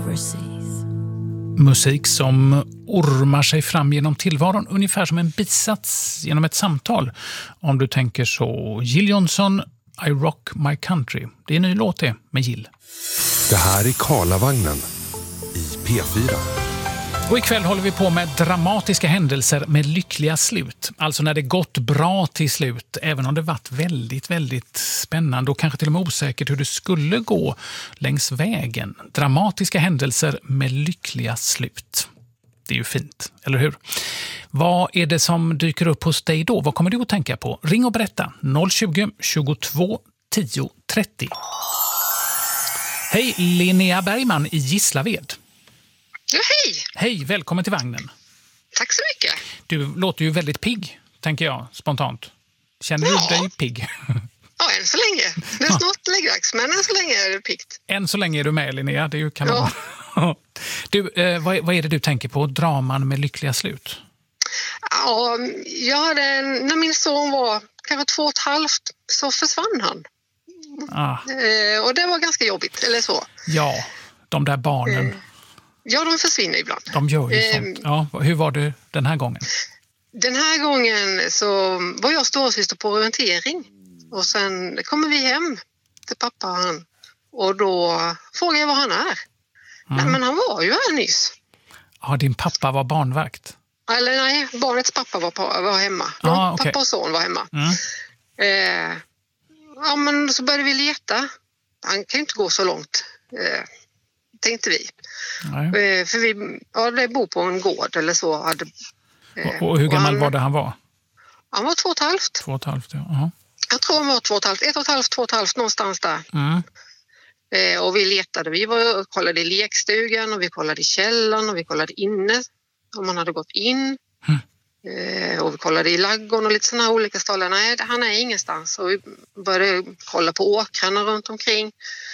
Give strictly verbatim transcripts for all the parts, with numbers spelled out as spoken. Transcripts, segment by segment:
overseas. Musik som ormar sig fram genom tillvaron, ungefär som en bisats genom ett samtal. Om du tänker så, Jill Johnson, I Rock My Country. Det är en ny låt det, med Jill. Det här är Karlavagnen i P fyra. Och ikväll håller vi på med dramatiska händelser med lyckliga slut. Alltså när det gått bra till slut, även om det varit väldigt, väldigt spännande och kanske till och med osäkert hur det skulle gå längs vägen. Dramatiska händelser med lyckliga slut. Det är ju fint, eller hur? Vad är det som dyker upp hos dig då? Vad kommer du att tänka på? Ring och berätta. noll tjugo, tjugotvå, tio, trettio. Hej, Linnea Bergman i Gislaved. Ja, hej! Hej, välkommen till vagnen. Tack så mycket. Du låter ju väldigt pigg, tänker jag, spontant. Känner Ja. du dig pigg? Ja, än så länge. Det är snart läggdags, men än så länge är det piggt. Än så länge är du med, Linnea. Det är ju kanon. Ja. Du, eh, vad, vad är det du tänker på? Draman med lyckliga slut? Ja, jag hade, en- när min son var kanske två och ett halvt så försvann han. Ah, Eh, och det var ganska jobbigt, eller så. ja, de där barnen, Eh, Ja, de försvinner ibland. de gör ju eh, sånt. Ja, hur var det den här gången? Den här gången så var jag storasyster på orientering. Och sen kommer vi hem till pappa och han. Och då frågar jag var han är. Nej, men han var ju här nyss. Ja, din pappa var barnvakt. Eller nej, barnets pappa var, på, var hemma. Ja, Ah, okej. Pappa och son var hemma. Mm. Eh, ja, men så började vi leta. Han kan ju inte gå så långt, eh, tänkte vi. Nej. Eh, för vi ja, det bor på en gård eller så. Hade, eh, Och, och hur gammal han, var det han var? Han var två och ett halvt. Två och ett halvt, ja. Aha. Jag tror han var två och ett halvt. Ett och ett halvt, två och ett halvt, någonstans där. Mm. Eh, och vi letade. Vi var och kollade i lekstugan och vi kollade i källaren och vi kollade inne om han hade gått in. Mm. Eh, och vi kollade i ladugården och lite sådana olika ställen. Nej, han är ingenstans. Och vi började kolla på åkrarna runt omkring.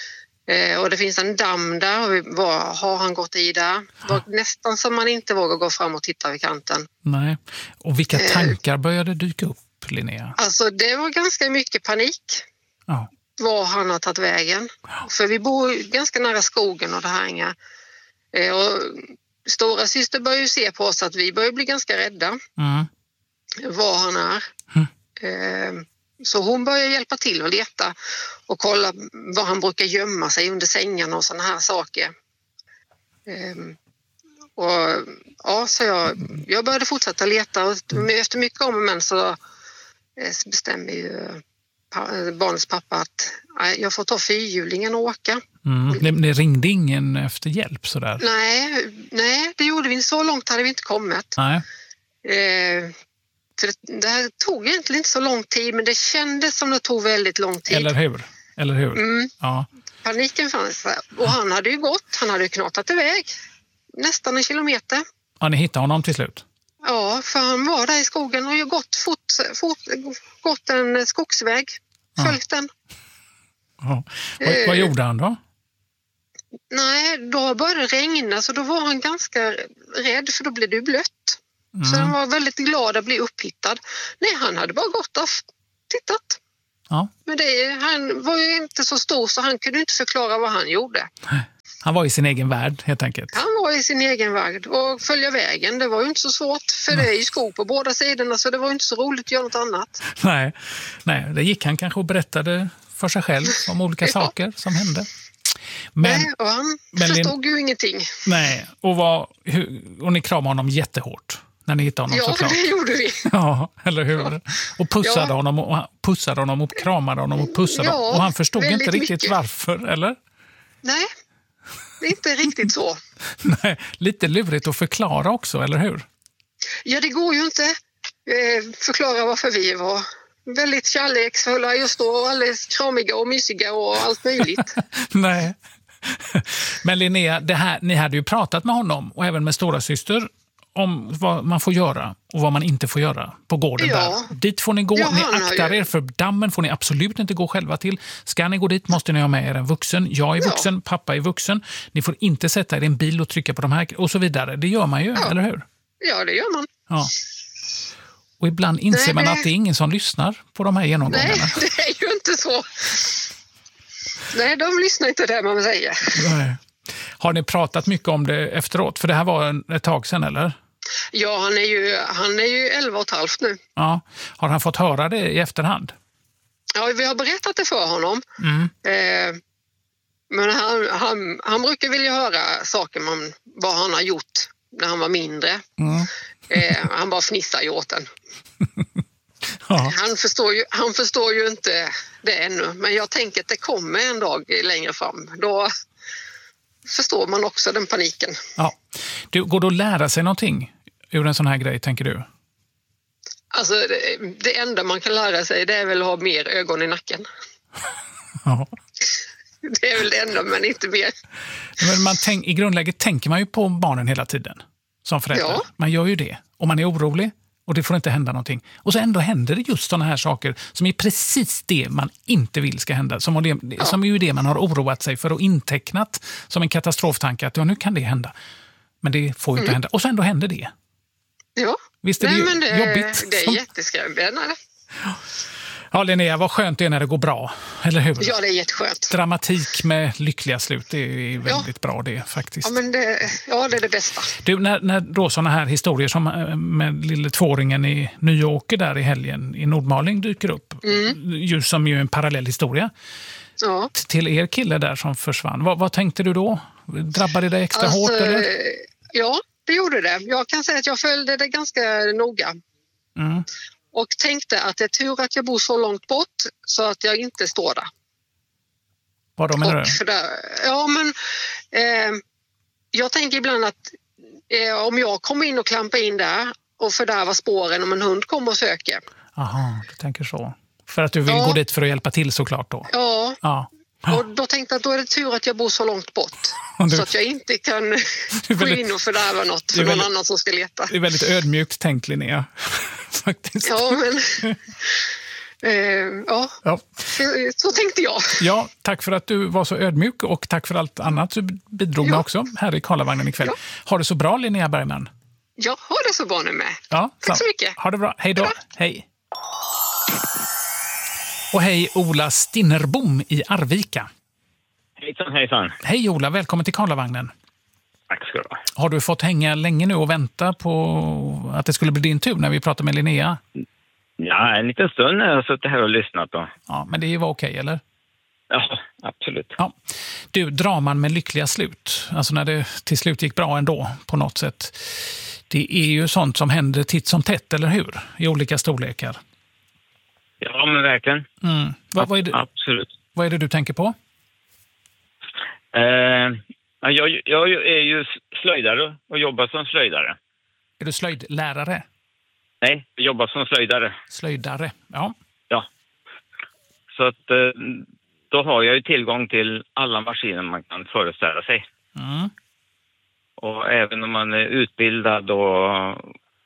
Eh, och det finns en damm där. Och vi var, har han gått i där? Det var nästan som man inte vågar gå fram och titta vid kanten. Nej. Och vilka Eh. tankar började dyka upp, Linnea? Alltså det var ganska mycket panik. Ja. Var han har tagit vägen. För vi bor ganska nära skogen och det här inga. Eh, och stora syster börjar ju se på oss att vi börjar bli ganska rädda. Mm. Var han är. Mm. Eh, så hon börjar hjälpa till att leta och kolla var han brukar gömma sig under sängarna och såna här saker. Eh, och ja, så jag, jag började fortsätta leta och efter mycket om och men så eh, bestämmer ju pa- barnets pappa att nej, jag får ta fyrhjulingen och åka. Mm. Ni, ni ringde ingen efter hjälp sådär? Nej, nej, det gjorde vi inte. Så långt hade vi inte kommit. Nej. Eh, för det, det här tog egentligen inte så lång tid, men det kändes som det tog väldigt lång tid. Eller hur? Eller hur? Mm. Ja. Paniken fanns där. Och han hade ju gått, han hade ju knatat iväg nästan en kilometer. Ja, ni hittade honom till slut? Ja, för han var där i skogen och ju gått, fort, fort, gått en skogsväg, följt den. Ja. Vad, Eh. vad gjorde han då? Nej, då började det regna så då var han ganska rädd för då blev det blött. Så han var väldigt glad att bli upphittad. Nej, han hade bara gått och tittat. Ja. Men det, han var ju inte så stor så han kunde inte förklara vad han gjorde. Han var i sin egen värld, helt enkelt. Han var i sin egen värld och följa vägen. Det var ju inte så svårt för det är ju skog på båda sidorna så det var inte så roligt att göra något annat. Nej, nej, det gick han kanske och berättade för sig själv om olika Ja. saker som hände. Men, Nej, och han men Lin- förstod ju ingenting. nej, och, vad, hur, och ni kramade honom jättehårt när ni hittade honom, Ja, såklart. det gjorde vi. Ja, eller hur? Och pussade Ja. honom och pussade honom och kramade honom och pussade Ja, honom. Och han förstod inte väldigt riktigt mycket. varför, eller? Nej, det är inte riktigt så. Nej, lite lurigt att förklara också, eller hur? Ja, det går ju inte eh, förklara varför vi var väldigt kärleksfulla just då och alldeles kramiga och mysiga och allt möjligt. Nej. Men Linnea, det här, ni hade ju pratat med honom och även med stora syster om vad man får göra och vad man inte får göra på gården Ja. där. Dit får ni gå, Ja, ni han har aktar ju- er för dammen får ni absolut inte gå själva till. Ska ni gå dit måste ni ha med er en vuxen. Jag är Ja. vuxen, pappa är vuxen. Ni får inte sätta er i en bil och trycka på de här och så vidare. Det gör man ju, Ja. eller hur? Ja, det gör man. Ja. Och ibland inser Nej, man det- att det är ingen som lyssnar på de här genomgångarna. Nej, det är ju inte så. Nej, de lyssnar inte där man säger. Nej. Har ni pratat mycket om det efteråt? För det här var en, ett tag sedan, eller? Ja, han är ju, han är ju elva och ett halvt nu. Ja. Har han fått höra det i efterhand? Ja, vi har berättat det för honom. Mm. Eh, men han, han, han brukar vilja höra saker man, vad han har gjort när han var mindre. Mm. Eh, han bara fnissar ju åt den. Ja. Han förstår ju, han förstår ju inte det ännu. Men jag tänker att det kommer en dag längre fram. Då förstår man också den paniken. Ja. Du, går det att lära sig någonting ur en sån här grej, tänker du? Alltså, det, det enda man kan lära sig, det är väl att ha mer ögon i nacken. Ja. Det är väl det enda, men inte mer. Men man tänk, i grundläget tänker man ju på barnen hela tiden som förälder. Ja. Man gör ju det. Och man är orolig och det får inte hända någonting. Och så ändå händer det just sådana här saker som är precis det man inte vill ska hända. Som, det, Ja. som är ju det man har oroat sig för och intecknat som en katastroftanke att ja, nu kan det hända. Men det får ju inte Mm. hända. Och så ändå händer det. Ja. Visst är det Nej, ju men det, jobbigt? det är Som- jätteskrämmande. Ja, Linnea, vad skönt det är när det går bra. Eller hur? Ja, det är jätteskönt. Dramatik med lyckliga slut, det är väldigt bra det faktiskt. Ja, men det, ja, det är det bästa. Du, när, när då såna här historier som eh, med lille tvååringen i Nyåker där i helgen i Nordmaling dyker upp, Mm. ju som ju en parallell historia Ja. t- till er kille där som försvann. Vad, vad tänkte du då? Drabbade det dig extra Alltså, hårt eller? ja, det gjorde det. Jag kan säga att jag följde det ganska noga. Mm. Och tänkte att det är tur att jag bor så långt bort så att jag inte står där. Vad då menar Och du? för där ja, men eh, jag tänker ibland att eh, om jag kommer in och klampar in där och fördärvar spåren om en hund kommer och söker. Aha, du tänker så. För att du vill Ja. gå dit för att hjälpa till såklart då? Ja, Ja. och då tänkte jag att då är det tur att jag bor så långt bort. Och du- Så att jag inte kan är gå väldigt- in och fördärva något det för är någon väldigt- annan som ska leta. Det är väldigt ödmjukt tänkt, Linnea. Faktiskt. Ja, men... eh, ja, Ja. så- så tänkte jag. Ja, tack för att du var så ödmjuk och tack för allt annat du bidrog med Ja. också här i Karlavagnen ikväll. Ja. Ha det så bra, Linnea Bergman. Jag har det så bra nu med. Ja, Tack så mycket. Ha det bra. Hej då. Hej. Och hej Ola Stinnerbom i Arvika. Hejsan, hejsan. Hej Ola, välkommen till Karlavagnen. Tack ska du ha. Har du fått hänga länge nu och vänta på att det skulle bli din tur när vi pratade med Linnea? Ja, en liten stund när jag har suttit här och lyssnat då. Ja, men det var okej, eller? Ja, absolut. Ja. Du, draman med lyckliga slut. Alltså när det till slut gick bra ändå på något sätt. Det är ju sånt som händer titt som tätt, eller hur? I olika storlekar. Ja, men verkligen. Mm. Vad, vad, är det, Absolut. vad är det du tänker på? Eh, ja, jag, jag är ju slöjdare och jobbar som slöjdare. Är du slöjdlärare? Nej, jag jobbar som slöjdare. Slöjdare, ja. Ja. Så att eh, då har jag ju tillgång till alla maskiner man kan föreställa sig. Mm. Och även om man är utbildad och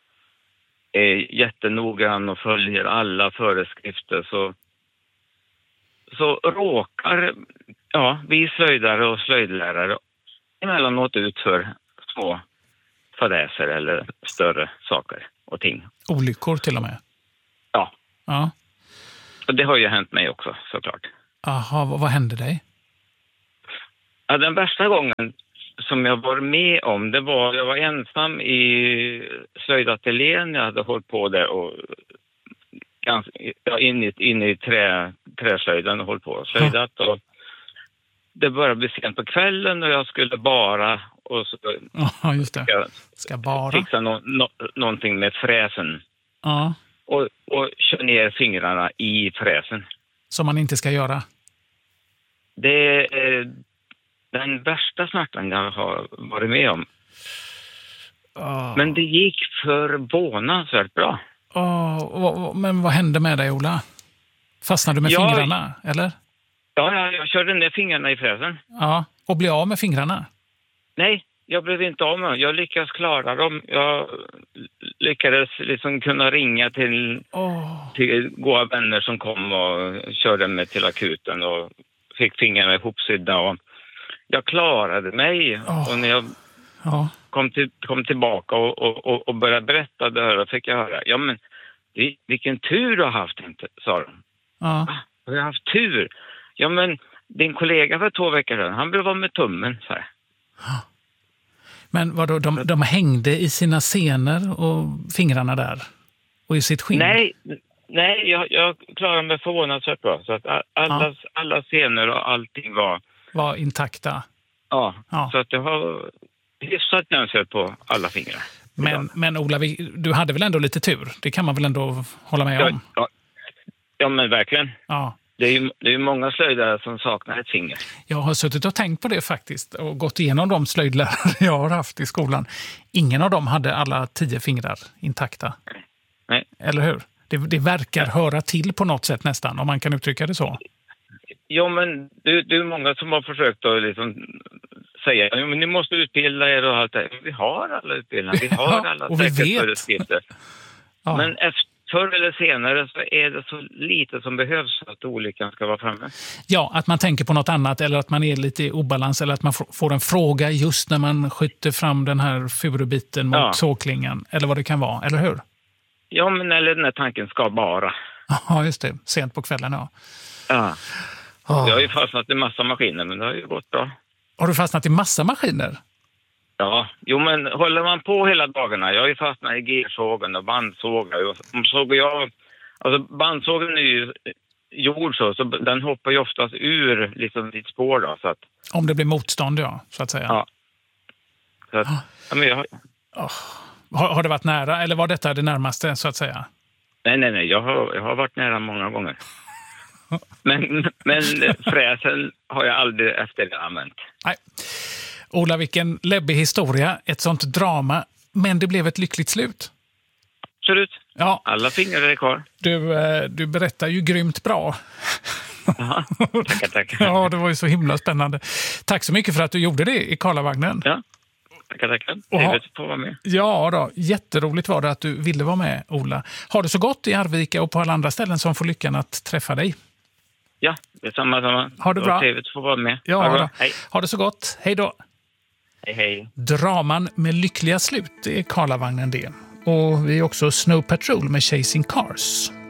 är jättenoggrann och följer alla föreskrifter så, så råkar ja, vi slöjdare och slöjdlärare emellanåt ut för små fadäser eller större saker och ting. Olyckor till och med. Ja, Ja. och det har ju hänt mig också såklart. Aha, vad, vad hände dig? Ja, den värsta gången som jag var med om, det var jag var ensam i slöjdateljén. Jag hade hållit på där och ganska, ja, in i, in i trä, träslöjden och hållit på och slöjdat. Och det började bli sent på kvällen och jag skulle bara och så Ja, just det. jag Ska bara. fixa no, no, någonting med fräsen Ja, och, och kör ner fingrarna i fräsen. som man inte ska göra. Det är den värsta smärtan jag har varit med om. Oh. Men det gick förvånansvärt bra. Oh, men vad hände med dig, Ola? Fastnade du med Ja. fingrarna, eller? Ja, jag, jag körde ner fingrarna i fräsen. Ja, och blev av med fingrarna? Nej, jag blev inte av med. Jag lyckades klara dem. Jag lyckades liksom kunna ringa till, Oh. till goda vänner som kom och körde mig till akuten och fick fingrarna ihopsydda. Och jag klarade mig. Oh. Och när jag Ja. kom, till, kom tillbaka och, och, och började berätta det här, då fick jag höra. Ja, men det, vilken tur du har haft, inte, sa de. Ja. Jag har haft tur. Ja, men din kollega för två veckor sedan, han blev av med tummen, så här. Men vadå, de, de hängde i sina senor och fingrarna där? Och i sitt skinn? Nej, nej jag, jag klarar mig förvånansvärt bra. Så att alla, ja. alla senor och allting var... Var intakta? Ja, ja. Så att jag har hyfsat nönsöt på alla fingrar. Men, men Ola, du hade väl ändå lite tur? Det kan man väl ändå hålla med ja, om? Ja, ja men verkligen. Ja. Det är ju det är ju många slöjdare som saknar ett finger. Jag har suttit och tänkt på det faktiskt och gått igenom de slöjdlärare jag har haft i skolan. Ingen av dem hade alla tio fingrar intakta. Nej. Eller hur? Det, det verkar höra till på något sätt nästan, om man kan uttrycka det så. Ja, men det, det är många som har försökt att liksom säga ja, men ni måste utbilda er och allt det. Vi har alla utbildningar, vi har ja, alla och vi säkerhetsföreskrifter. Ja. Men efter förr eller senare så är det så lite som behövs för att olyckan ska vara framme. Ja, att man tänker på något annat eller att man är lite i obalans eller att man får en fråga just när man skjuter fram den här furubiten mot ja. såklingan eller vad det kan vara, eller hur? Ja, men eller den här tanken ska bara. Ja, just det. Sent på kvällen, ja. Ja. Oh. Jag har ju fastnat i massa maskiner, men det har ju gått bra. Har du fastnat i massa maskiner? Ja, jo men håller man på hela dagarna, jag har ju fastnat i gersågen och bandsågar. Och såg jag, alltså bandsågen är ju jord så, så den hoppar ju oftast ur liksom ditt spår då. Så att, om det blir motstånd, ja, så att säga. Ja. Så att, oh. ja men jag har... Oh. har... Har det varit nära, eller var detta det närmaste, så att säga? Nej, nej, nej, jag har, jag har varit nära många gånger. men, men fräsen har jag aldrig efter det använt. Nej. Ola, vilken läbbig historia, ett sånt drama, men det blev ett lyckligt slut. Absolut. Ja. Alla fingrar är kvar. Du, du berättar ju grymt bra. Jaha, tackar, tackar. Ja, det var ju så himla spännande. Tack så mycket för att du gjorde det i Karlavagnen. Ja, tackar, tackar. Trevligt att få vara med. Ja då, jätteroligt var det att du ville vara med, Ola. Har det så gott i Arvika och på alla andra ställen som får lyckan att träffa dig. Ja, det är samma, samma. Ha det bra. Trevligt att få vara med. Ja, ha, då. Hej. Ha det så gott. Hej då. Hej, hej. Draman med lyckliga slut, det är Karlavagnen det. Och vi är också Snow Patrol med Chasing Cars.